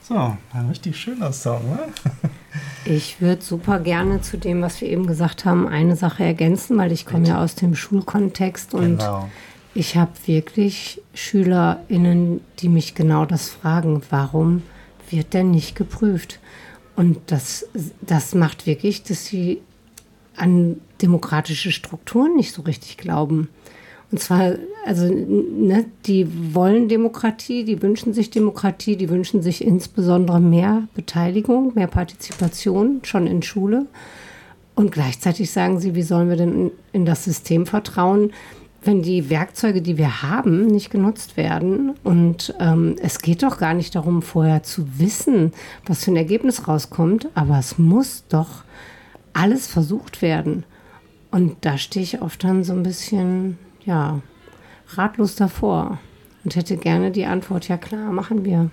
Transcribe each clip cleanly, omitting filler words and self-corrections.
So, ein richtig schöner Song, ne? Ich würde super gerne zu dem, was wir eben gesagt haben, eine Sache ergänzen, weil ich komme ja aus dem Schulkontext und ich habe wirklich SchülerInnen, die mich genau das fragen, warum wird denn nicht geprüft? Und das macht wirklich, dass sie an demokratische Strukturen nicht so richtig glauben. Und zwar, also, ne, die wollen Demokratie, die wünschen sich insbesondere mehr Beteiligung, mehr Partizipation schon in Schule. Und gleichzeitig sagen sie, wie sollen wir denn in das System vertrauen, wenn die Werkzeuge, die wir haben, nicht genutzt werden. Und es geht doch gar nicht darum, vorher zu wissen, was für ein Ergebnis rauskommt, aber es muss doch alles versucht werden. Und da stehe ich oft dann so ein bisschen, ja, ratlos davor und hätte gerne die Antwort, ja klar, machen wir.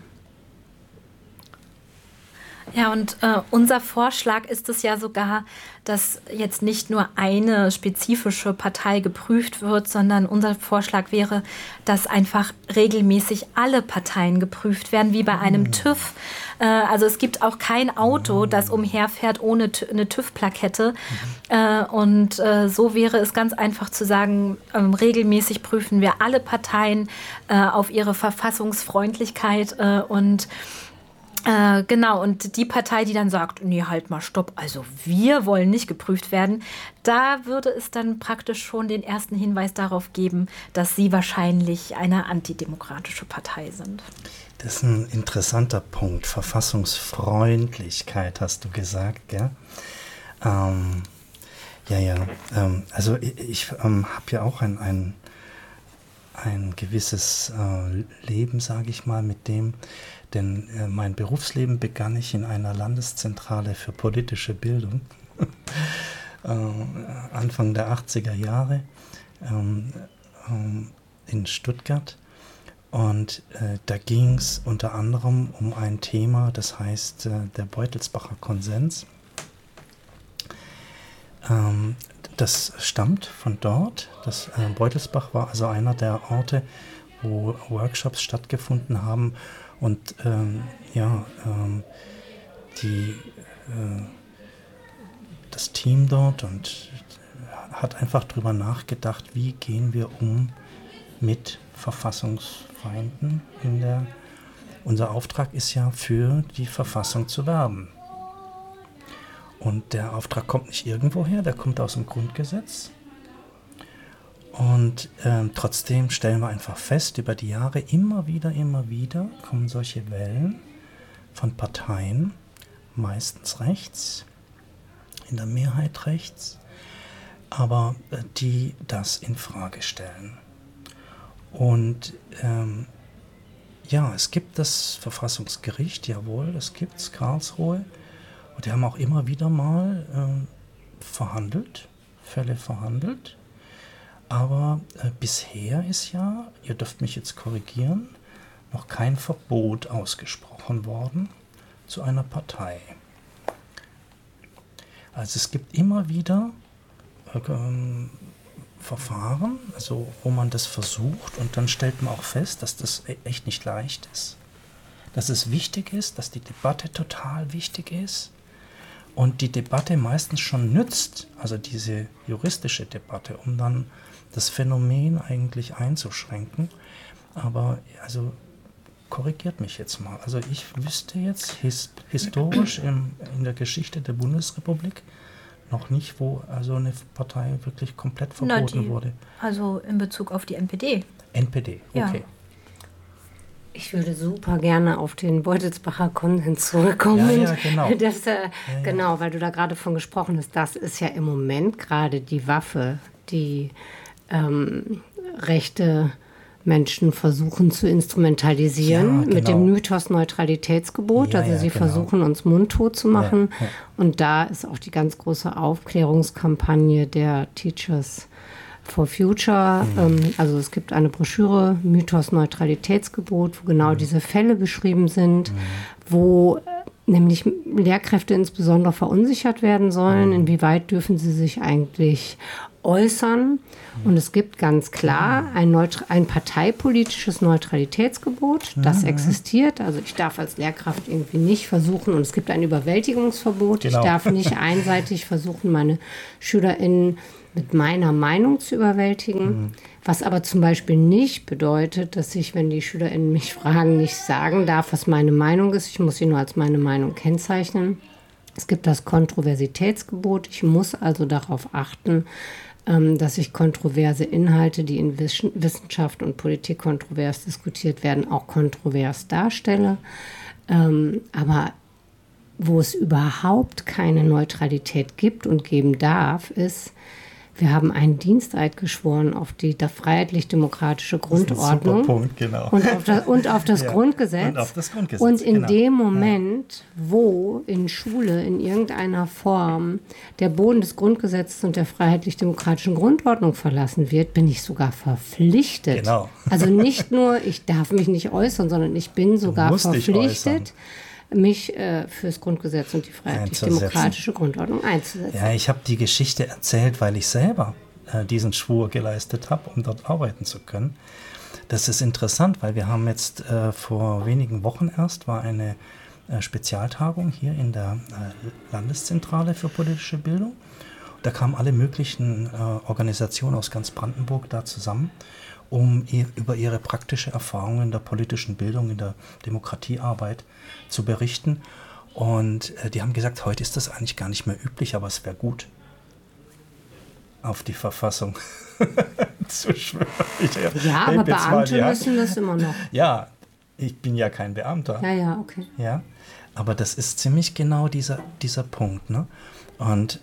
Ja, und unser Vorschlag ist es ja sogar, dass jetzt nicht nur eine spezifische Partei geprüft wird, sondern unser Vorschlag wäre, dass einfach regelmäßig alle Parteien geprüft werden, wie bei einem TÜV. Also es gibt auch kein Auto, das umherfährt ohne eine TÜV-Plakette. Und so wäre es ganz einfach zu sagen, regelmäßig prüfen wir alle Parteien auf ihre Verfassungsfreundlichkeit und genau, und die Partei, die dann sagt, nee, halt mal, stopp, also wir wollen nicht geprüft werden, da würde es dann praktisch schon den ersten Hinweis darauf geben, dass sie wahrscheinlich eine antidemokratische Partei sind. Das ist ein interessanter Punkt. Verfassungsfreundlichkeit, hast du gesagt, gell? Also ich habe ja auch ein gewisses Leben, sage ich mal, mit dem, denn mein Berufsleben begann ich in einer Landeszentrale für politische Bildung, Anfang der 80er Jahre in Stuttgart. Und da ging es unter anderem um ein Thema, das heißt der Beutelsbacher Konsens. Das stammt von dort. Das Beutelsbach war also einer der Orte, wo Workshops stattgefunden haben. Und das Team dort und hat einfach drüber nachgedacht, wie gehen wir um mit Verfassungsfeinden. Unser Auftrag ist ja, für die Verfassung zu werben. Und der Auftrag kommt nicht irgendwoher, der kommt aus dem Grundgesetz. Und trotzdem stellen wir einfach fest, über die Jahre immer wieder kommen solche Wellen von Parteien, meistens rechts, in der Mehrheit rechts, aber die das in Frage stellen. Und es gibt das Verfassungsgericht, jawohl, das gibt es, Karlsruhe, und die haben auch immer wieder mal Fälle verhandelt. Aber bisher ist ja, ihr dürft mich jetzt korrigieren, noch kein Verbot ausgesprochen worden zu einer Partei. Also es gibt immer wieder Verfahren, also wo man das versucht, und dann stellt man auch fest, dass das echt nicht leicht ist. Dass es wichtig ist, dass die Debatte total wichtig ist und die Debatte meistens schon nützt, also diese juristische Debatte, um dann das Phänomen eigentlich einzuschränken. Aber also korrigiert mich jetzt mal. Also ich wüsste jetzt historisch in der Geschichte der Bundesrepublik noch nicht, wo also eine Partei wirklich komplett verboten wurde. Also in Bezug auf die NPD. NPD, okay. Ja. Ich würde super gerne auf den Beutelsbacher Konsens zurückkommen. Ja, genau. Genau, weil du da gerade von gesprochen hast. Das ist ja im Moment gerade die Waffe, die rechte Menschen versuchen zu instrumentalisieren mit dem Mythos Neutralitätsgebot. Sie versuchen, uns mundtot zu machen. Ja. Und da ist auch die ganz große Aufklärungskampagne der Teachers for Future. Also es gibt eine Broschüre, Mythos Neutralitätsgebot, wo genau diese Fälle beschrieben sind, wo nämlich Lehrkräfte insbesondere verunsichert werden sollen. Inwieweit dürfen sie sich eigentlich äußern. Und es gibt ganz klar ein parteipolitisches Neutralitätsgebot, das existiert. Also ich darf als Lehrkraft irgendwie nicht versuchen, und es gibt ein Überwältigungsverbot, ich darf nicht einseitig versuchen, meine SchülerInnen mit meiner Meinung zu überwältigen. Was aber zum Beispiel nicht bedeutet, dass ich, wenn die SchülerInnen mich fragen, nicht sagen darf, was meine Meinung ist. Ich muss sie nur als meine Meinung kennzeichnen. Es gibt das Kontroversitätsgebot. Ich muss also darauf achten, dass ich kontroverse Inhalte, die in Wissenschaft und Politik kontrovers diskutiert werden, auch kontrovers darstelle. Aber wo es überhaupt keine Neutralität gibt und geben darf, ist, wir haben einen Diensteid geschworen auf die freiheitlich-demokratische Grundordnung. Super Punkt, genau. Und auf das Grundgesetz. Und auf das Grundgesetz. Und in dem Moment, wo in Schule in irgendeiner Form der Boden des Grundgesetzes und der freiheitlich-demokratischen Grundordnung verlassen wird, bin ich sogar verpflichtet. Genau. Also nicht nur, ich darf mich nicht äußern, sondern ich bin sogar verpflichtet, mich fürs Grundgesetz und die freiheitlich-demokratische Grundordnung einzusetzen. Ja, ich habe die Geschichte erzählt, weil ich selber diesen Schwur geleistet habe, um dort arbeiten zu können. Das ist interessant, weil wir haben jetzt vor wenigen Wochen erst war eine Spezialtagung hier in der Landeszentrale für politische Bildung. Da kamen alle möglichen Organisationen aus ganz Brandenburg da zusammen, um über ihre praktische Erfahrung in der politischen Bildung, in der Demokratiearbeit zu berichten. Und die haben gesagt, heute ist das eigentlich gar nicht mehr üblich, aber es wäre gut, auf die Verfassung zu schwören. Ja, aber Beamte müssen das immer noch. Ja, ich bin ja kein Beamter. Ja, okay. Ja, aber das ist ziemlich genau dieser Punkt, ne? Und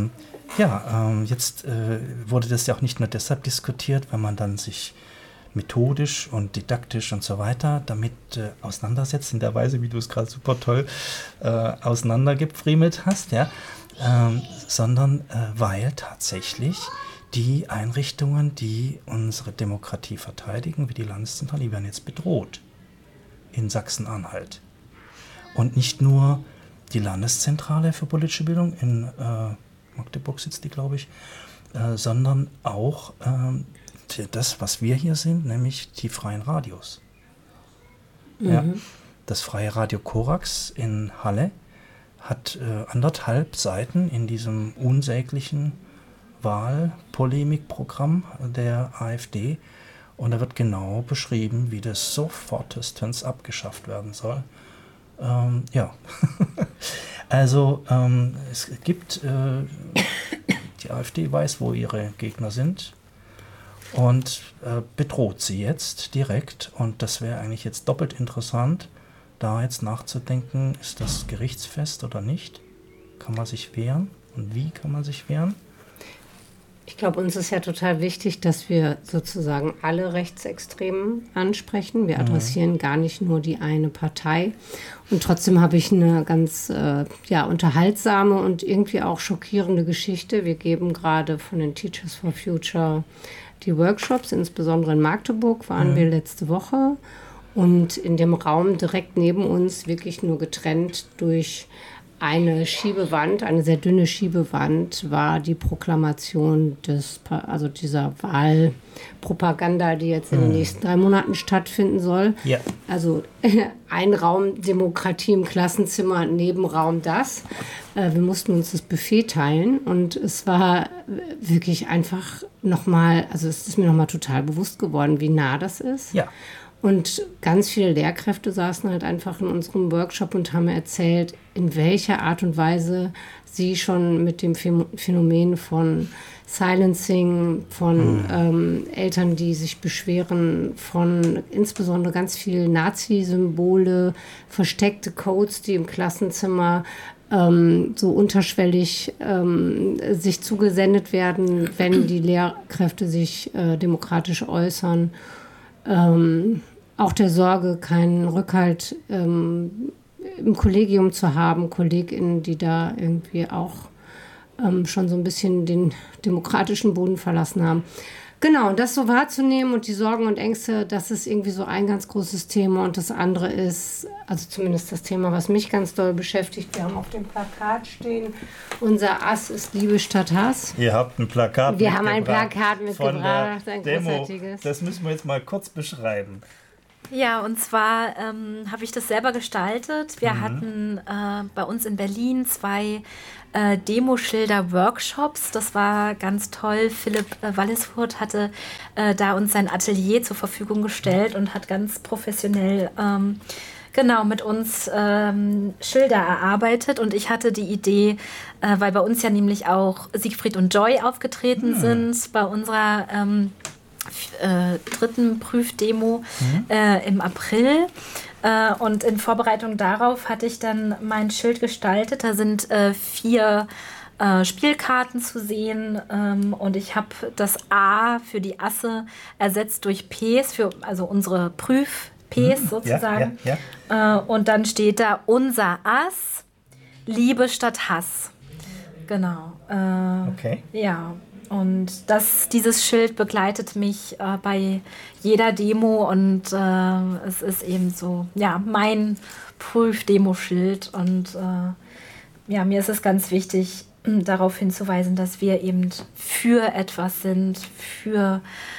jetzt wurde das ja auch nicht nur deshalb diskutiert, wenn man dann sich methodisch und didaktisch und so weiter damit auseinandersetzt, in der Weise, wie du es gerade super toll auseinandergefriemelt hast, ja, sondern weil tatsächlich die Einrichtungen, die unsere Demokratie verteidigen, wie die Landeszentrale, die werden jetzt bedroht in Sachsen-Anhalt. Und nicht nur die Landeszentrale für politische Bildung, in Magdeburg sitzt die, glaube ich, sondern auch das, was wir hier sind, nämlich die freien Radios. Ja, das freie Radio Korax in Halle hat 1,5 Seiten in diesem unsäglichen Wahlpolemikprogramm der AfD, und da wird genau beschrieben, wie das sofortestens abgeschafft werden soll. Also es gibt, die AfD weiß, wo ihre Gegner sind und bedroht sie jetzt direkt, und das wäre eigentlich jetzt doppelt interessant, da jetzt nachzudenken, ist das gerichtsfest oder nicht? Kann man sich wehren und wie kann man sich wehren? Ich glaube, uns ist ja total wichtig, dass wir sozusagen alle Rechtsextremen ansprechen. Wir adressieren gar nicht nur die eine Partei. Und trotzdem habe ich eine ganz unterhaltsame und irgendwie auch schockierende Geschichte. Wir geben gerade von den Teachers for Future die Workshops, insbesondere in Magdeburg waren wir letzte Woche. Und in dem Raum direkt neben uns, wirklich nur getrennt durch eine Schiebewand, eine sehr dünne Schiebewand, war die Proklamation dieser Wahlpropaganda, die jetzt in den nächsten 3 Monaten stattfinden soll. Ja. Also ein Raum Demokratie im Klassenzimmer, Nebenraum das. Wir mussten uns das Buffet teilen, und es war wirklich einfach nochmal, also es ist mir nochmal total bewusst geworden, wie nah das ist. Ja. Und ganz viele Lehrkräfte saßen halt einfach in unserem Workshop und haben erzählt, in welcher Art und Weise sie schon mit dem Phänomen von Silencing, von Eltern, die sich beschweren, von insbesondere ganz viel Nazi-Symbole, versteckte Codes, die im Klassenzimmer so unterschwellig sich zugesendet werden, wenn die Lehrkräfte sich demokratisch äußern. Auch der Sorge, keinen Rückhalt im Kollegium zu haben, KollegInnen, die da irgendwie auch schon so ein bisschen den demokratischen Boden verlassen haben. Genau, das so wahrzunehmen und die Sorgen und Ängste, das ist irgendwie so ein ganz großes Thema. Und das andere ist, also zumindest das Thema, was mich ganz doll beschäftigt. Wir haben auf dem Plakat stehen, unser Ass ist Liebe statt Hass. Ihr habt ein Plakat Wir haben ein Plakat mitgebracht, ein Demo. großartiges. Das müssen wir jetzt mal kurz beschreiben. Ja, und zwar habe ich das selber gestaltet. Wir hatten bei uns in Berlin 2 Demoschilder-Workshops. Das war ganz toll. Philipp Wallisfurt hatte da uns sein Atelier zur Verfügung gestellt und hat ganz professionell mit uns Schilder erarbeitet. Und ich hatte die Idee, weil bei uns ja nämlich auch Siegfried und Joy aufgetreten sind, bei unserer 3. Prüfdemo im April. Und in Vorbereitung darauf hatte ich dann mein Schild gestaltet. Da sind 4 Spielkarten zu sehen. Und ich habe das A für die Asse ersetzt durch Ps, also unsere Prüf-Ps sozusagen. Ja. Und dann steht da unser Ass, Liebe statt Hass. Genau. Okay. Ja. Und dieses Schild begleitet mich bei jeder Demo und es ist eben so, ja, mein Prüfdemo-Schild. Und mir ist es ganz wichtig, darauf hinzuweisen, dass wir eben für etwas sind, für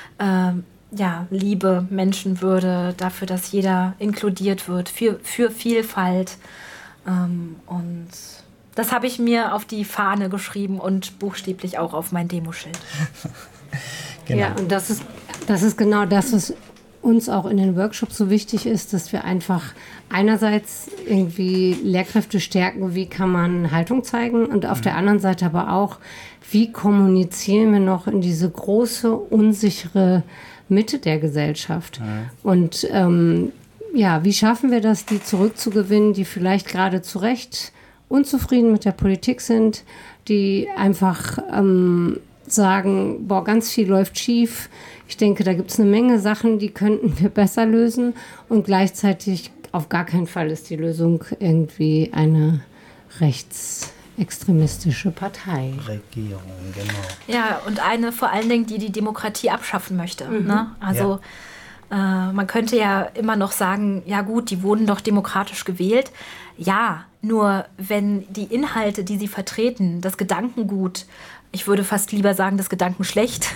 Liebe, Menschenwürde, dafür, dass jeder inkludiert wird, für Vielfalt. Und das habe ich mir auf die Fahne geschrieben und buchstäblich auch auf mein Demoschild. Genau. Ja, und das ist genau das, was uns auch in den Workshops so wichtig ist, dass wir einfach einerseits irgendwie Lehrkräfte stärken, wie kann man Haltung zeigen, und auf der anderen Seite aber auch, wie kommunizieren wir noch in diese große, unsichere Mitte der Gesellschaft. Und wie schaffen wir das, die zurückzugewinnen, die vielleicht gerade zu Recht unzufrieden mit der Politik sind, die einfach sagen, ganz viel läuft schief. Ich denke, da gibt es eine Menge Sachen, die könnten wir besser lösen. Und gleichzeitig auf gar keinen Fall ist die Lösung irgendwie eine rechtsextremistische Partei. Regierung, genau. Ja, und eine vor allen Dingen, die Demokratie abschaffen möchte. Ne? Also man könnte ja immer noch sagen, ja gut, die wurden doch demokratisch gewählt. Ja, nur wenn die Inhalte, die sie vertreten, das Gedankengut, ich würde fast lieber sagen, das Gedankenschlecht,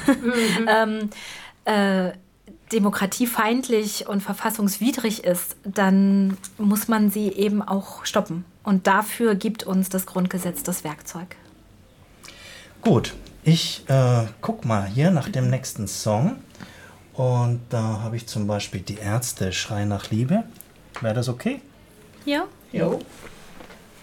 demokratiefeindlich und verfassungswidrig ist, dann muss man sie eben auch stoppen. Und dafür gibt uns das Grundgesetz das Werkzeug. Gut, ich guck mal hier nach dem nächsten Song. Und da habe ich zum Beispiel die Ärzte, Schrei nach Liebe. Wäre das okay? Ja. Jo.